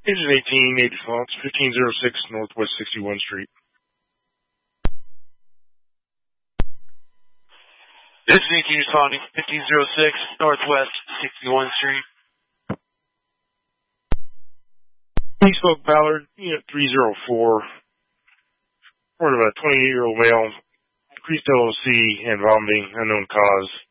Engine 18, 8 response, 1506 Northwest 61 Street. Engine 18 responding, 1506 Northwest 61 Street. East Oak Ballard, Unit 304. Report of a 28-year-old male, increased LOC and vomiting, unknown cause.